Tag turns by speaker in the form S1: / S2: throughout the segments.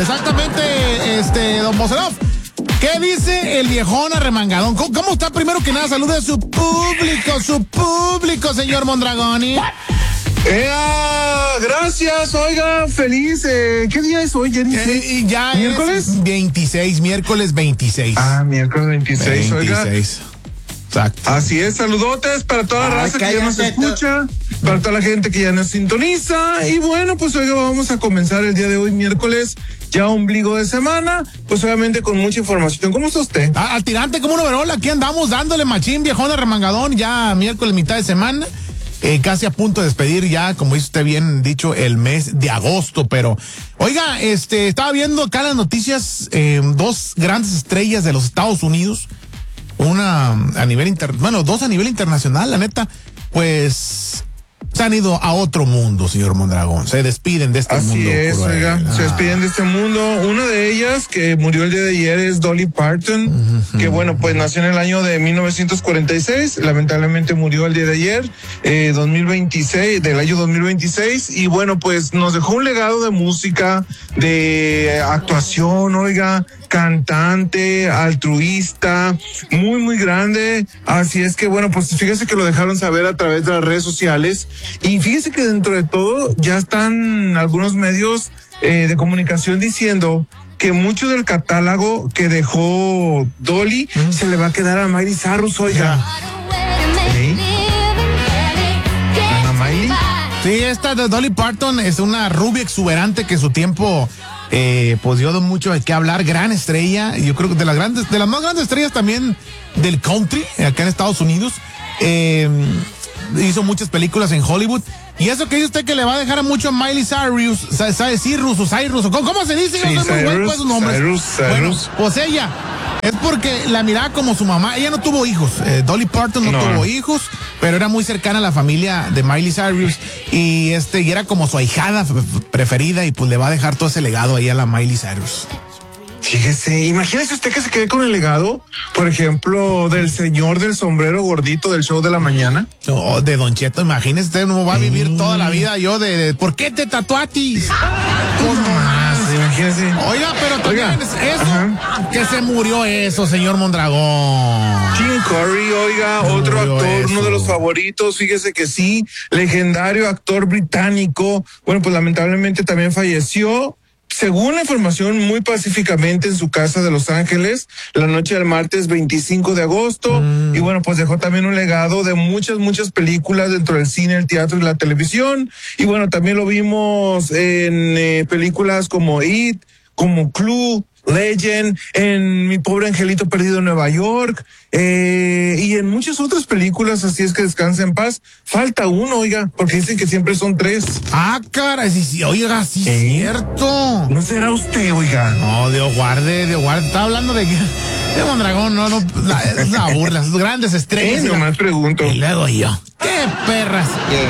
S1: Exactamente, don Moselov. ¿Qué dice el viejón arremangadón? ¿Cómo está? Primero que nada, salude a su público, señor Mondragoni.
S2: Gracias, oiga, feliz. ¿Qué día es hoy, Jenny?
S1: Ya
S2: ¿Miércoles?
S1: Es miércoles 26.
S2: Miércoles 26, oiga.
S1: Exacto.
S2: Así es, saludotes para toda la raza que ya nos escucha, para toda la gente que ya nos sintoniza. Y bueno, pues oiga, vamos a comenzar el día de hoy, miércoles, ya ombligo de semana, pues obviamente con mucha información. ¿Cómo está usted?
S1: Al tirante como un overol, aquí andamos dándole machín, viejón arremangadón, ya miércoles, mitad de semana. Casi a punto de despedir ya, como dice usted bien dicho, el mes de agosto, pero oiga, estaba viendo acá las noticias, dos grandes estrellas de los Estados Unidos, una a nivel dos a nivel internacional, la neta, pues se han ido a otro mundo, señor Mondragón, se despiden de este mundo.
S2: Así es, oiga, se despiden de este mundo. Una de ellas que murió el día de ayer es Dolly Parton, que bueno, pues nació en el año de 1946, lamentablemente murió el día de ayer, del año 2026, y bueno, pues nos dejó un legado de música, de actuación, oiga, cantante, altruista, muy, muy grande. Así es que bueno, pues fíjese que lo dejaron saber a través de las redes sociales. Y fíjese que dentro de todo ya están algunos medios de comunicación diciendo que mucho del catálogo que dejó Dolly se le va a quedar a Miley Cyrus, oiga. ¿Sí? ¿A Miley?
S1: Sí, esta de Dolly Parton es una rubia exuberante que su tiempo pues dio mucho de qué hablar, gran estrella, yo creo que de las más grandes estrellas también del country acá en Estados Unidos. Hizo muchas películas en Hollywood. Y eso que dice usted que le va a dejar a mucho a Miley Cyrus, Cyrus, ¿cómo se dice?
S2: Sí,
S1: no soy muy bueno con sus nombres.
S2: Cyrus.
S1: Bueno, pues ella es porque la miraba como su mamá. Ella no tuvo hijos. Dolly Parton no tuvo hijos, pero era muy cercana a la familia de Miley Cyrus y y era como su ahijada preferida y pues le va a dejar todo ese legado ahí a la Miley Cyrus.
S2: Fíjese, imagínese usted que se quede con el legado, por ejemplo, del señor del sombrero gordito del show de la mañana.
S1: No, de Don Cheto, imagínese, usted no va a vivir toda la vida yo de ¿por qué te tatuatis?
S2: Pues nomás, imagínese.
S1: Oiga, pero también eso, que se murió eso, señor Mondragón.
S2: Tim Curry, oiga, otro actor, uno de los favoritos, fíjese que sí, legendario actor británico, bueno, pues lamentablemente también falleció. Según la información, muy pacíficamente en su casa de Los Ángeles, la noche del martes 25 de agosto. Y bueno, pues dejó también un legado de muchas películas dentro del cine, el teatro y la televisión. Y bueno, también lo vimos en películas como It, como Clue, Legend, en Mi Pobre Angelito Perdido en Nueva York, y en muchas otras películas, así es que descansa en paz. Falta uno, oiga, porque dicen que siempre son 3.
S1: Caray, sí, oiga, sí es cierto.
S2: ¿No será usted, oiga?
S1: No, Dios guarde, está hablando de Mondragón, no, es la burla, las grandes estrellas.
S2: Nomás pregunto.
S1: Y luego yo. ¡Qué perras!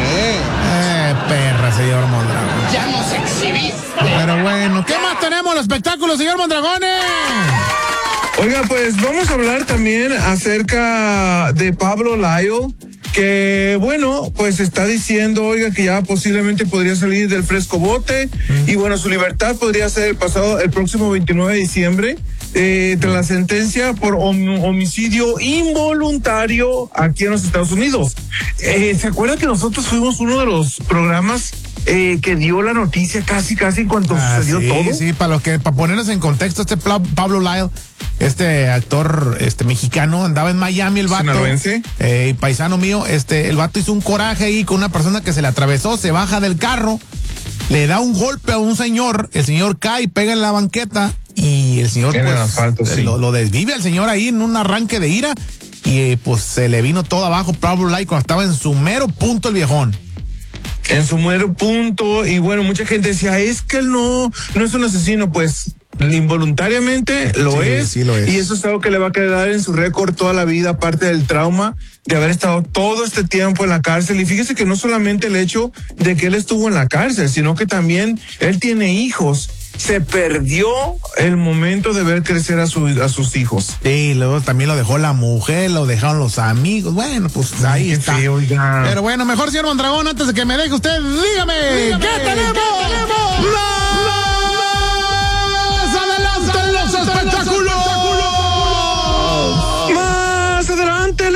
S1: Perra, señor Mondragón.
S3: Ya nos exhibiste.
S1: Pero bueno, ¿qué más tenemos en los espectáculos, señor Mondragones?
S2: Oiga, pues vamos a hablar también acerca de Pablo Lyle, que bueno, pues está diciendo, oiga, que ya posiblemente podría salir del fresco bote, y bueno, su libertad podría ser el próximo 29 de diciembre, tras la sentencia por homicidio involuntario aquí en los Estados Unidos. ¿Se acuerda que nosotros fuimos uno de los programas que dio la noticia casi en cuanto sucedió todo?
S1: Sí, para ponernos en contexto, Pablo Lyle, actor mexicano, andaba en Miami el vato.
S2: ¿Sinaloense?
S1: Paisano mío, el vato hizo un coraje ahí con una persona que se le atravesó, se baja del carro, le da un golpe a un señor, el señor cae, pega en la banqueta y el señor lo desvive al señor ahí en un arranque de ira y pues se le vino todo abajo Pablo Lyle cuando estaba en su mero punto el viejón.
S2: En su mero punto, y bueno, mucha gente decía, es que él no es un asesino, pues involuntariamente lo es.
S1: Sí lo es.
S2: Y eso es algo que le va a quedar en su récord toda la vida, aparte del trauma de haber estado todo este tiempo en la cárcel. Y fíjese que no solamente el hecho de que él estuvo en la cárcel, sino que también él tiene hijos. Se perdió el momento de ver crecer a sus hijos.
S1: Sí, luego también lo dejó la mujer, lo dejaron los amigos. Bueno, pues ahí está.
S2: Sí, oiga.
S1: Pero bueno, mejor, señor Mondragón, antes de que me deje usted, dígame. ¿Qué tenemos?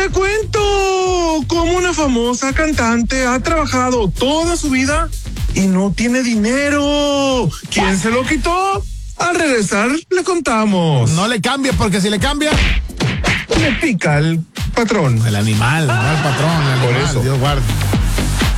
S2: te cuento cómo una famosa cantante ha trabajado toda su vida y no tiene dinero. ¿Quién se lo quitó? Al regresar le contamos.
S1: No le cambie, porque si le cambia,
S2: le pica al patrón.
S1: el animal, no el patrón, el
S2: Por
S1: animal,
S2: eso.
S1: Dios guarde.